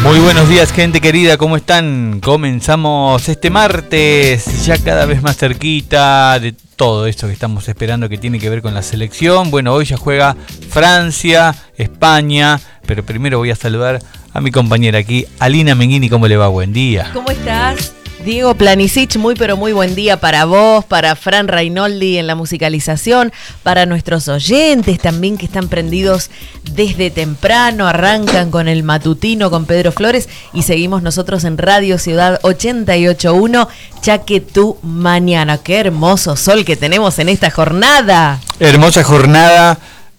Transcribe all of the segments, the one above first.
Muy buenos días, gente querida, ¿cómo están? Comenzamos este martes, ya cada vez más cerquita de todo esto que estamos esperando que tiene que ver con la selección. Bueno, hoy ya juega Francia, España, pero primero voy a saludar a mi compañera aquí, Alina Menghini. ¿Cómo le va? Buen día. ¿Cómo estás? Diego Planisic, muy pero muy buen día para vos, para Fran Rainoldi en la musicalización, para nuestros oyentes también que están prendidos desde temprano, arrancan con el matutino con Pedro Flores y seguimos nosotros en Radio Ciudad 88.1, Chaquetú mañana. Qué hermoso sol que tenemos en esta jornada. Hermosa jornada.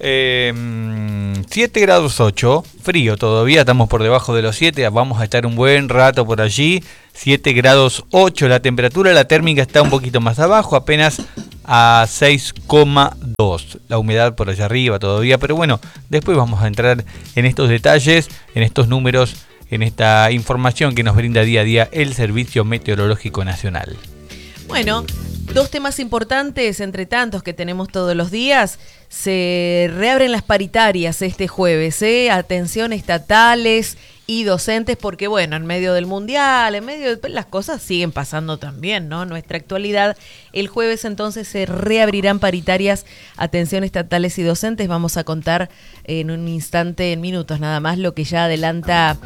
7 grados 8, frío todavía, estamos por debajo de los 7, vamos a estar un buen rato por allí. 7 grados 8 la temperatura, la térmica está un poquito más abajo, apenas a 6,2. La humedad por allá arriba todavía, pero bueno, después vamos a entrar en estos detalles, en estos números, en esta información que nos brinda día a día el Servicio Meteorológico Nacional. Bueno, dos temas importantes entre tantos que tenemos todos los días. Se reabren las paritarias este jueves, atención estatales y docentes, porque bueno, en medio del mundial, en medio de las cosas siguen pasando también, ¿no? Nuestra actualidad, el jueves entonces se reabrirán paritarias, atención estatales y docentes. Vamos a contar en un instante, en minutos nada más, lo que ya adelanta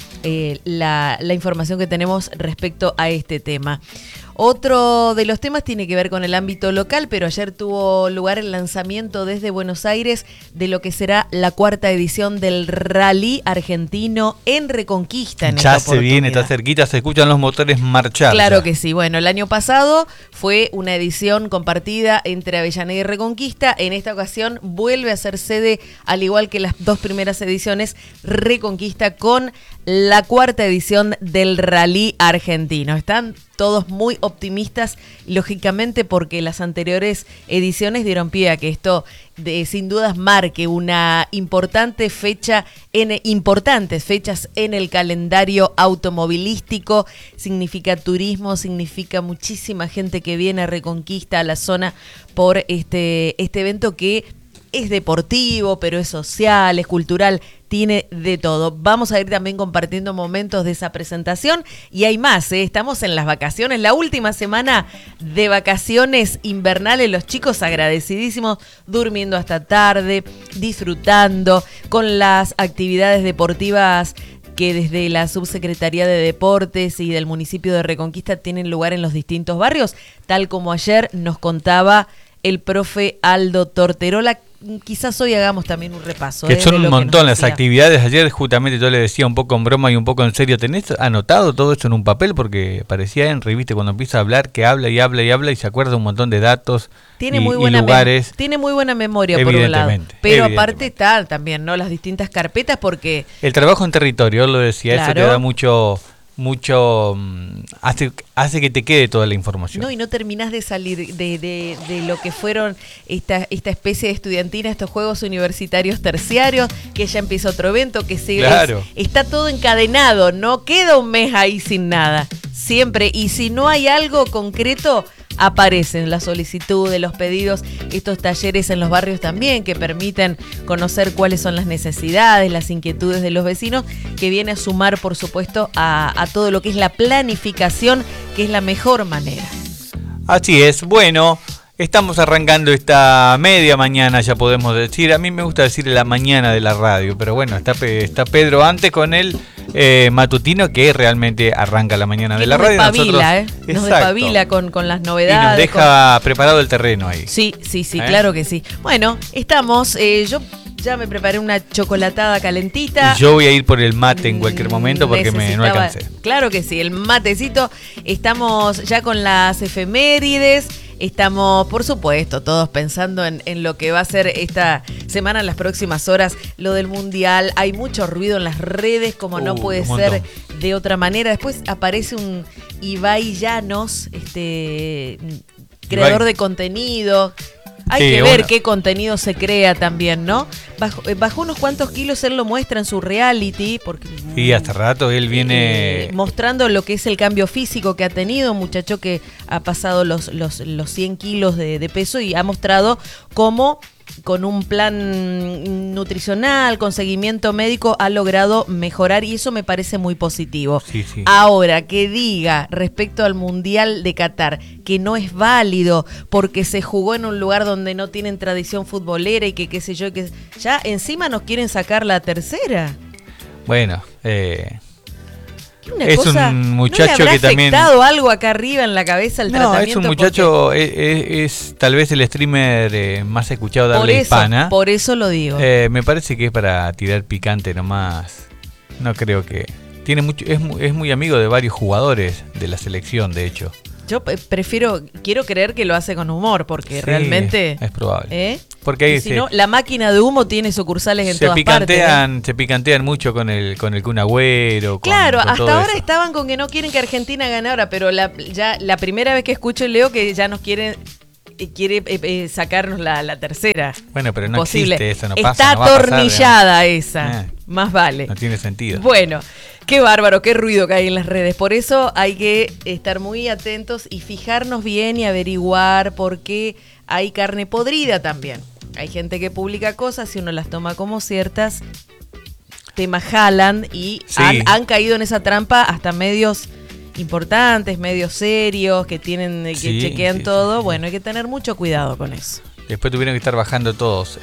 la información que tenemos respecto a este tema. Otro de los temas tiene que ver con el ámbito local, pero ayer tuvo lugar el lanzamiento desde Buenos Aires de lo que será la cuarta edición del Rally Argentino en Reconquista. Ya se viene, está cerquita, se escuchan los motores marchar. Claro ya. Que sí. Bueno, el año pasado fue una edición compartida entre Avellaneda y Reconquista. En esta ocasión vuelve a ser sede, al igual que las dos primeras ediciones, Reconquista con la cuarta edición del Rally Argentino. Están todos muy optimistas, lógicamente, porque las anteriores ediciones dieron pie a que esto sin dudas marque una importantes fechas en el calendario automovilístico. Significa turismo, significa muchísima gente que viene a Reconquista, a la zona, por este evento que es deportivo, pero es social, es cultural, tiene de todo. Vamos a ir también compartiendo momentos de esa presentación y hay más, estamos en las vacaciones, la última semana de vacaciones invernales, los chicos agradecidísimos, durmiendo hasta tarde, disfrutando con las actividades deportivas que desde la Subsecretaría de Deportes y del municipio de Reconquista tienen lugar en los distintos barrios, tal como ayer nos contaba el profe Aldo Torterola. Quizás hoy hagamos también un repaso. Que son un montón las actividades. Ayer justamente yo le decía un poco en broma y un poco en serio, ¿tenés anotado todo esto en un papel? Porque parecía Henry, ¿viste? Cuando empieza a hablar, que habla y habla y habla y se acuerda un montón de datos y lugares. Tiene muy buena memoria, por un lado. Pero aparte está también, ¿no? Las distintas carpetas, porque el trabajo en territorio, él lo decía, claro. Eso te da mucho hace que te quede toda la información. No, y no terminás de salir de lo que fueron esta especie de estudiantina, estos Juegos Universitarios Terciarios, que ya empieza otro evento, que claro. Está todo encadenado, no queda un mes ahí sin nada, siempre, y si no hay algo concreto, aparecen las solicitudes, los pedidos, estos talleres en los barrios también que permiten conocer cuáles son las necesidades, las inquietudes de los vecinos, que viene a sumar, por supuesto, a todo lo que es la planificación, que es la mejor manera. Así es. Bueno, estamos arrancando esta media mañana, ya podemos decir. A mí me gusta decir la mañana de la radio, pero bueno, está Pedro antes con el matutino, que realmente arranca la mañana de la radio. Nos despabila con las novedades. Y nos deja preparado el terreno ahí. Sí, claro que sí. Bueno, estamos, yo ya me preparé una chocolatada calentita. Yo voy a ir por el mate en cualquier momento porque no alcancé. Claro que sí, el matecito. Estamos ya con las efemérides. Estamos, por supuesto, todos pensando en lo que va a ser esta semana, en las próximas horas, lo del Mundial. Hay mucho ruido en las redes, como no puede ser de otra manera. Después aparece un Ibai Llanos, creador de contenido. Hay que ver qué contenido se crea también, ¿no? Bajó unos cuantos kilos, él lo muestra en su reality. Porque, y hasta rato él viene mostrando lo que es el cambio físico que ha tenido, un muchacho que ha pasado los 100 kilos de peso y ha mostrado cómo con un plan nutricional, con seguimiento médico, ha logrado mejorar y eso me parece muy positivo. Sí, sí. Ahora, que diga respecto al Mundial de Qatar que no es válido porque se jugó en un lugar donde no tienen tradición futbolera y que qué sé yo, que ya encima nos quieren sacar la tercera. Bueno, Una es cosa, un muchacho ¿no le habrá que también... afectado algo acá arriba en la cabeza el tratamiento? Es un muchacho, es tal vez el streamer más escuchado de habla hispana. Por eso lo digo. Me parece que es para tirar picante nomás. No creo que... Tiene mucho, es muy amigo de varios jugadores de la selección, de hecho. Yo quiero creer que lo hace con humor, porque sí, realmente... Es probable. Porque ahí si no, la máquina de humo tiene sucursales en todas partes. Se picantean mucho con el Kun Agüero. Claro, con hasta ahora eso. estaban con que no quieren que Argentina ganara, pero ya la primera vez que escucho y leo que ya nos quiere sacarnos la tercera. Bueno, pero no posible. Existe eso, no Está pasa. Está atornillada esa. Más vale. No tiene sentido. Bueno, qué bárbaro, qué ruido que hay en las redes. Por eso hay que estar muy atentos y fijarnos bien y averiguar por qué hay carne podrida también. Hay gente que publica cosas y uno las toma como ciertas, te majalan y sí, han caído en esa trampa hasta medios importantes, medios serios, que chequean todo. Bueno, hay que tener mucho cuidado con eso. Después tuvieron que estar bajando todos.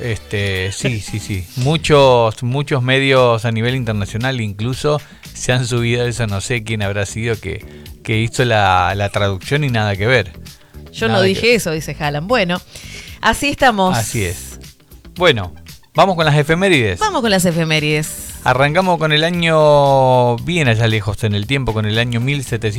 Sí. Muchos medios a nivel internacional incluso se han subido a eso. No sé quién habrá sido que hizo la traducción y nada que ver. Yo no dije eso, dice Haaland. Bueno, así estamos. Así es. Bueno, vamos con las efemérides. Vamos con las efemérides. Arrancamos con el año bien allá lejos en el tiempo, con el año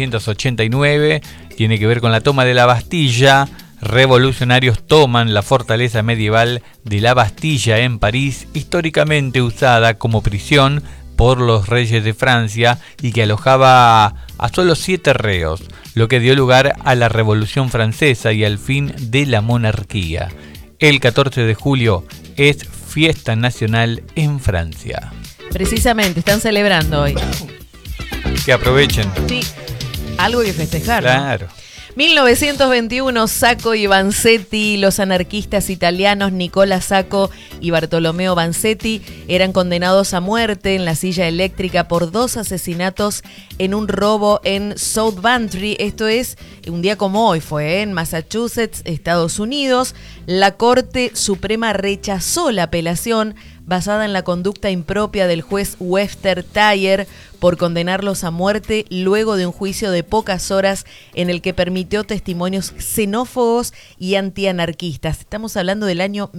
1789. Tiene que ver con la toma de la Bastilla. Revolucionarios toman la fortaleza medieval de la Bastilla en París, históricamente usada como prisión por los reyes de Francia y que alojaba a solo 7 reos, lo que dio lugar a la Revolución Francesa y al fin de la monarquía. El 14 de julio es fiesta nacional en Francia. Precisamente, están celebrando hoy. Que aprovechen. Sí, algo que festejar. Claro. ¿No? 1921, Sacco y Vanzetti, los anarquistas italianos Nicola Sacco y Bartolomeo Vanzetti eran condenados a muerte en la silla eléctrica por 2 asesinatos en un robo en South Bantry. Esto es un día como hoy, fue en Massachusetts, Estados Unidos. La Corte Suprema rechazó la apelación basada en la conducta impropia del juez Webster Tyer por condenarlos a muerte luego de un juicio de pocas horas en el que permitió testimonios xenófobos y antianarquistas. Estamos hablando del año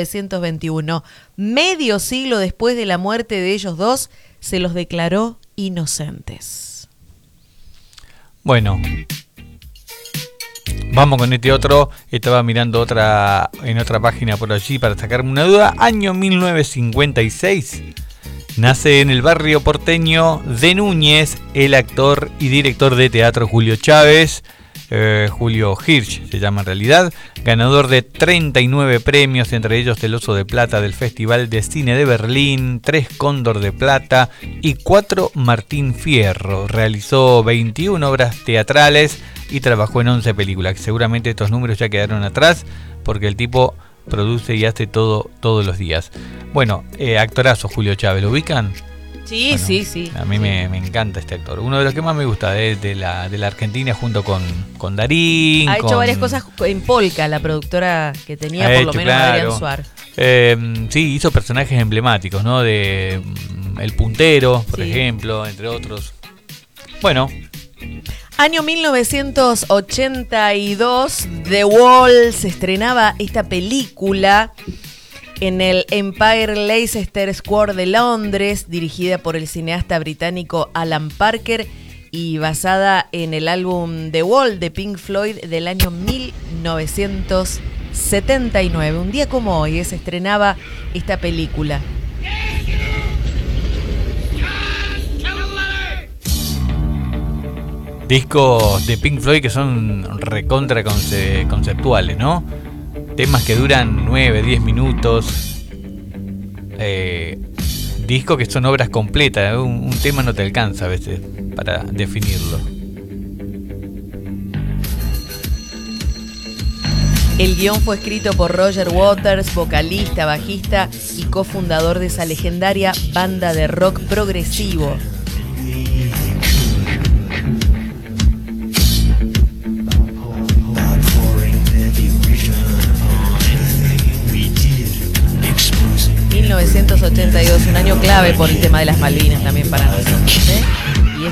1921. Medio siglo después de la muerte de ellos dos, se los declaró inocentes. Bueno, vamos con este otro. Estaba mirando en otra página por allí para sacarme una duda. Año 1956. Nace en el barrio porteño de Núñez el actor y director de teatro Julio Chávez. Julio Hirsch se llama en realidad. Ganador de 39 premios, entre ellos el Oso de Plata del Festival de Cine de Berlín, 3 Cóndor de Plata y 4 Martín Fierro. Realizó 21 obras teatrales y trabajó en 11 películas. Seguramente estos números ya quedaron atrás porque el tipo produce y hace todo todos los días. Bueno, actorazo Julio Chávez, ¿lo ubican? Sí, bueno, sí. A mí me encanta este actor. Uno de los que más me gusta de la Argentina junto con Darín. Ha hecho varias cosas en Polka, la productora que tenía por lo menos Adrián Suárez. Sí, hizo personajes emblemáticos, ¿no? De El Puntero, por ejemplo, entre otros. Bueno. Año 1982, The Wall, se estrenaba esta película en el Empire Leicester Square de Londres, dirigida por el cineasta británico Alan Parker y basada en el álbum The Wall de Pink Floyd del año 1979. Un día como hoy se estrenaba esta película. Discos de Pink Floyd que son recontra conceptuales, ¿no? Temas que duran 9, 10 minutos. Discos que son obras completas. Un tema no te alcanza a veces para definirlo. El guión fue escrito por Roger Waters, vocalista, bajista y cofundador de esa legendaria banda de rock progresivo. ...1982, un año clave por el tema de las Malvinas también para nosotros, ¿eh? Y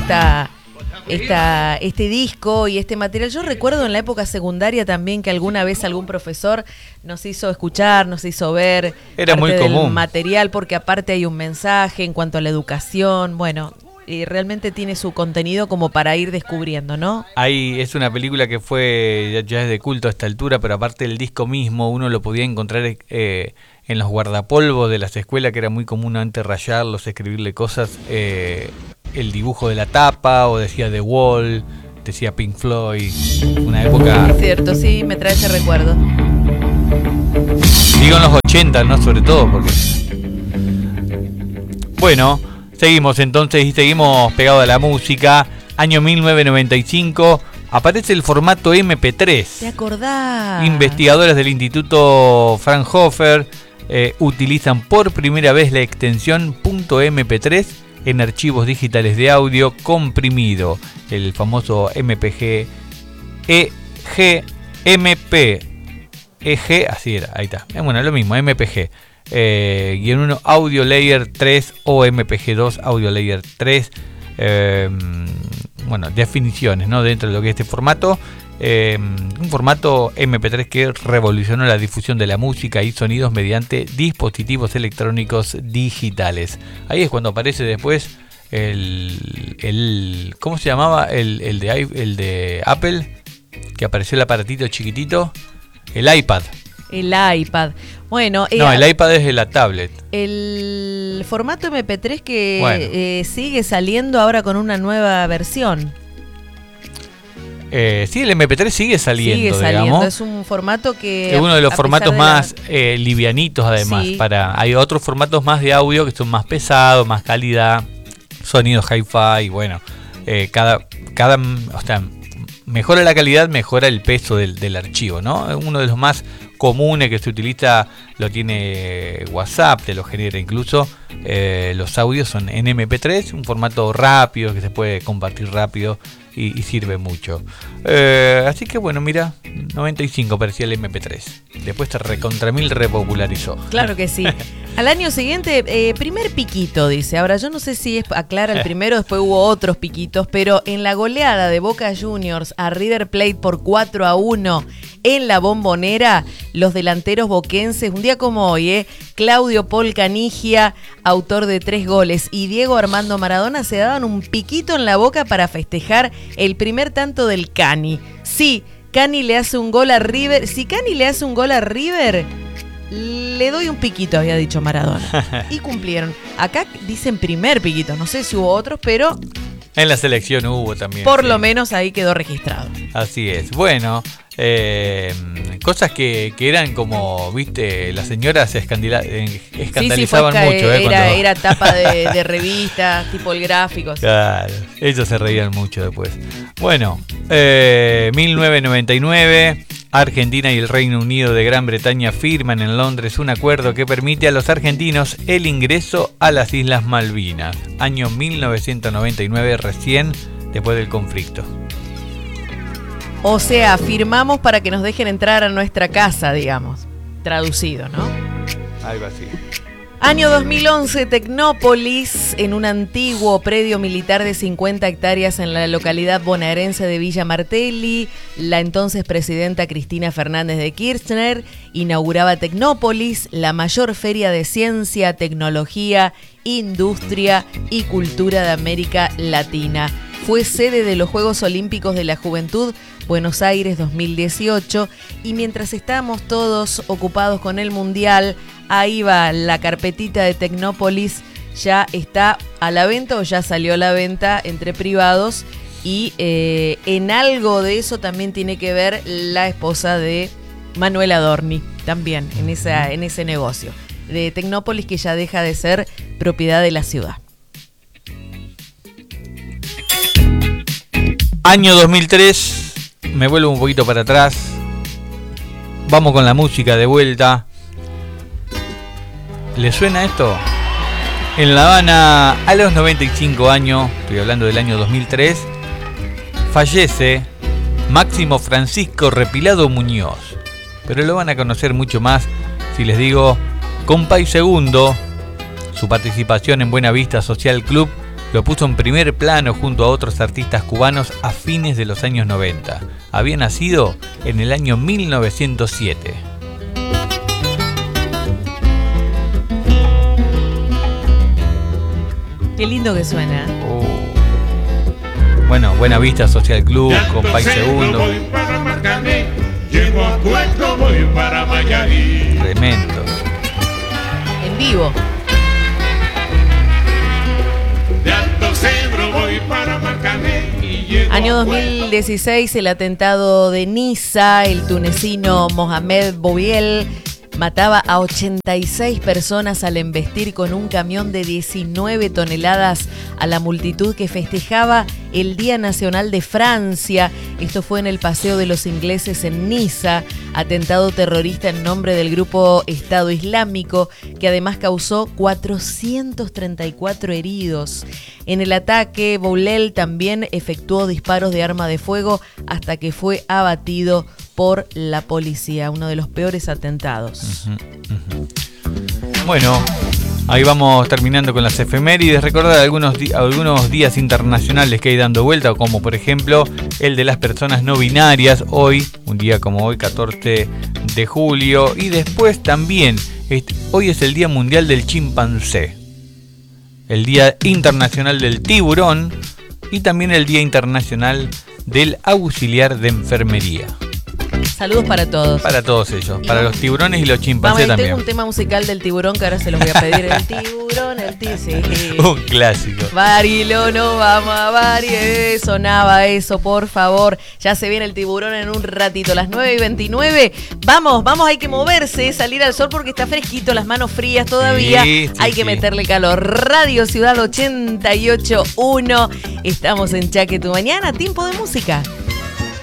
este disco y este material, yo recuerdo en la época secundaria también que alguna vez algún profesor nos hizo escuchar, nos hizo ver era parte muy del común material, porque aparte hay un mensaje en cuanto a la educación, bueno, y realmente tiene su contenido como para ir descubriendo, ¿no? Ahí es una película que fue ya es de culto a esta altura, pero aparte del disco mismo uno lo podía encontrar en los guardapolvos de las escuelas, que era muy común antes rayarlos, escribirle cosas, el dibujo de la tapa, o decía The Wall, decía Pink Floyd, una época... Es cierto, sí, me trae ese recuerdo. Digo en los 80, ¿no? Sobre todo, porque... Bueno, seguimos entonces y seguimos pegados a la música. Año 1995, aparece el formato MP3. ¿Te acordás? Investigadores del Instituto Fraunhofer utilizan por primera vez la extensión .mp3 en archivos digitales de audio comprimido, el famoso MPG, MP, EG, así era, ahí está. Bueno, lo mismo, MPG. Y en uno Audio Layer 3 o MPG2 Audio Layer 3. Bueno, definiciones, ¿no? Dentro de lo que es este formato. Un formato MP3 que revolucionó la difusión de la música y sonidos mediante dispositivos electrónicos digitales. Ahí es cuando aparece después el ¿cómo se llamaba? El de Apple, que apareció el aparatito chiquitito, el iPad. El iPad. Bueno, no, el iPad es la tablet. El formato MP3 que bueno, sigue saliendo ahora con una nueva versión. Sí, el MP3 sigue saliendo, digamos. Es un formato que... Es uno de los formatos más livianitos, además. Sí. Hay otros formatos más de audio que son más pesados, más calidad, sonidos hi-fi, bueno. O sea, mejora la calidad, mejora el peso del archivo, ¿no? Uno de los más comunes que se utiliza, lo tiene WhatsApp, te lo genera incluso. Los audios son en MP3, un formato rápido que se puede compartir rápido. Y sirve mucho. Así que bueno, mira, 95 parecía el MP3. Después se recontra mil repopularizó. Claro que sí. Al año siguiente, primer piquito, dice. Ahora, yo no sé si es aclara el primero, después hubo otros piquitos, pero en la goleada de Boca Juniors a River Plate por 4-1 en la Bombonera, los delanteros boquenses, un día como hoy, Claudio Paul Canigia, autor de 3 goles, y Diego Armando Maradona se daban un piquito en la boca para festejar el primer tanto del Cani. Sí, Cani le hace un gol a River. Si Cani le hace un gol a River, le doy un piquito, había dicho Maradona. Y cumplieron. Acá dicen primer piquito, no sé si hubo otros, pero... En la selección hubo también. Por lo menos ahí quedó registrado. Así es. Bueno, cosas que eran como, viste, las señoras se escandalizaban mucho. Era tapa de revista, tipo el gráfico. Claro, ellos se reían mucho después. Bueno, 1999... Argentina y el Reino Unido de Gran Bretaña firman en Londres un acuerdo que permite a los argentinos el ingreso a las Islas Malvinas. Año 1999, recién después del conflicto. O sea, firmamos para que nos dejen entrar a nuestra casa, digamos. Traducido, ¿no? Algo así. Año 2011, Tecnópolis, en un antiguo predio militar de 50 hectáreas en la localidad bonaerense de Villa Martelli, la entonces presidenta Cristina Fernández de Kirchner inauguraba Tecnópolis, la mayor feria de ciencia, tecnología, industria y cultura de América Latina. Fue sede de los Juegos Olímpicos de la Juventud Buenos Aires 2018 y mientras estábamos todos ocupados con el Mundial, ahí va la carpetita de Tecnópolis, ya está a la venta o ya salió a la venta entre privados y en algo de eso también tiene que ver la esposa de Manuel Adorni, también en ese negocio de Tecnópolis que ya deja de ser propiedad de la ciudad. Año 2003, me vuelvo un poquito para atrás. Vamos con la música de vuelta. ¿Le suena esto? En La Habana, a los 95 años, estoy hablando del año 2003, fallece Máximo Francisco Repilado Muñoz. Pero lo van a conocer mucho más si les digo Compay Segundo. Su participación en Buena Vista Social Club lo puso en primer plano junto a otros artistas cubanos a fines de los años 90. Había nacido en el año 1907. Qué lindo que suena. Bueno, Buena Vista Social Club, Compay Segundo. Llego a Puerto, voy para Mayarí. Tremendo. En vivo. De Alto Cedro voy para Marcané. Año 2016, el atentado de Niza, el tunecino Mohamed Bouhiel mataba a 86 personas al embestir con un camión de 19 toneladas a la multitud que festejaba el Día Nacional de Francia. Esto fue en el Paseo de los Ingleses en Niza, atentado terrorista en nombre del grupo Estado Islámico, que además causó 434 heridos. En el ataque, Bouhiel también efectuó disparos de arma de fuego hasta que fue abatido por la policía, uno de los peores atentados. Bueno, ahí vamos terminando con las efemérides. Recordar algunos días internacionales que hay dando vuelta, como por ejemplo el de las personas no binarias, hoy, un día como hoy, 14 de julio. Y después también, hoy es el Día Mundial del Chimpancé, el Día Internacional del Tiburón y también el Día Internacional del Auxiliar de Enfermería. Saludos para todos. Para todos ellos, para los tiburones y los chimpancés también. Tengo un tema musical del tiburón que ahora se los voy a pedir. El tiburón, sí. Un clásico. Barilono, vamos a Bari. Sonaba eso, por favor. Ya se viene el tiburón en un ratito, las 9:29. Vamos, hay que moverse, salir al sol porque está fresquito, las manos frías todavía. Sí, hay que meterle calor. Radio Ciudad 88.1. Estamos en Chaque Tu Mañana, tiempo de música.